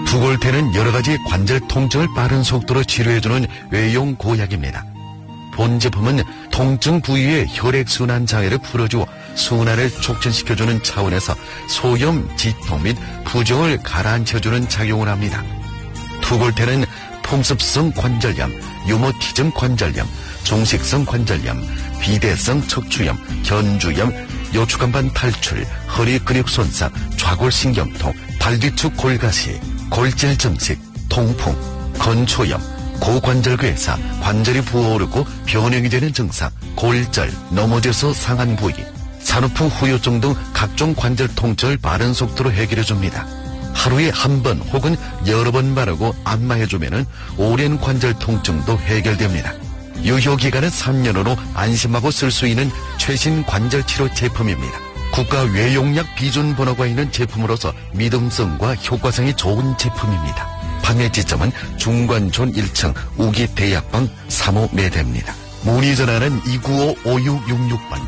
투골테는 여러 가지 관절 통증을 빠른 속도로 치료해주는 외용 고약입니다. 본 제품은 통증 부위의 혈액순환 장애를 풀어주어 순환을 촉진시켜주는 차원에서 소염, 지통 및 부종을 가라앉혀주는 작용을 합니다. 투골테는 풍습성 관절염, 유모티즘 관절염, 종식성 관절염, 비대성 척추염, 견주염, 요추간반 탈출, 허리 근육 손상, 좌골신경통, 발뒤축 골가시, 골질 증식, 통풍, 건초염, 고관절괴사, 관절이 부어오르고 변형이 되는 증상, 골절, 넘어져서 상한 부위, 산후풍 후유증 등 각종 관절 통증을 빠른 속도로 해결해줍니다. 하루에 한 번 혹은 여러 번 바르고 안마해주면 오랜 관절 통증도 해결됩니다. 유효기간은 3년으로 안심하고 쓸 수 있는 최신 관절치료 제품입니다. 국가 외용약 비준 번호가 있는 제품으로서 믿음성과 효과성이 좋은 제품입니다. 판매 지점은 중관촌 1층 우기대약방 3호 매대입니다. 문의 전화는 295-5666번,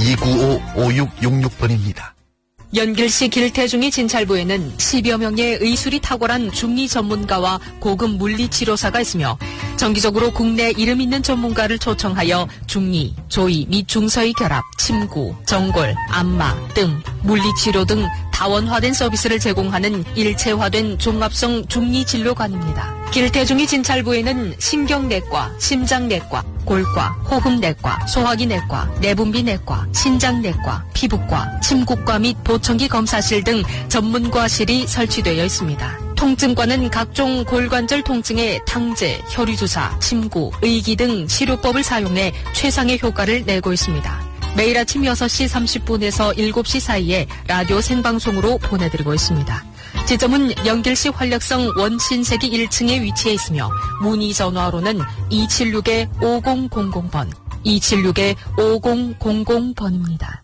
295-5666번입니다. 연길시 길태중이 진찰부에는 10여 명의 의술이 탁월한 중리 전문가와 고급 물리치료사가 있으며 정기적으로 국내 이름 있는 전문가를 초청하여 중리, 조이 및 중서의 결합, 침구, 정골, 안마, 뜸, 물리치료 등 다원화된 서비스를 제공하는 일체화된 종합성 중리진료관입니다. 길태중이 진찰부에는 신경내과, 심장내과, 골과, 호흡내과, 소화기내과, 내분비내과, 신장내과, 피부과, 침구과 및 보청기 검사실 등 전문과실이 설치되어 있습니다. 통증과는 각종 골관절 통증의 탕제, 혈유주사, 침구, 의기 등 치료법을 사용해 최상의 효과를 내고 있습니다. 매일 아침 6시 30분에서 7시 사이에 라디오 생방송으로 보내드리고 있습니다. 지점은 연길시 활력성 원신세기 1층에 위치해 있으며 문의 전화로는 276-5000번, 276-5000번입니다.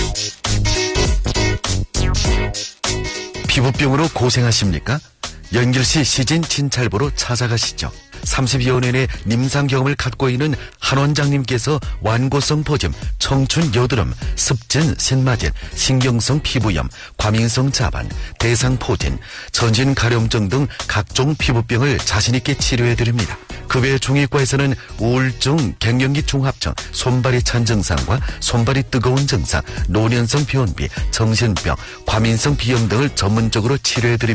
피부병으로 고생하십니까? 연길시 시진 진찰부로 찾아가시죠. 30여 년의 임상 경험을 갖고 있는 한 원장님께서 완고성 포짐, 청춘 여드름, 습진, 신마진, 신경성 피부염, 과민성 자반, 대상 포진, 전신 가려움증 등 각종 피부병을 자신있게 치료해드립니다. 그 외 중의과에서는 우울증, 갱년기 중합증, 손발이 찬 증상과 손발이 뜨거운 증상, 노년성 변비, 정신병, 과민성 비염 등을 전문적으로 치료해드립니다.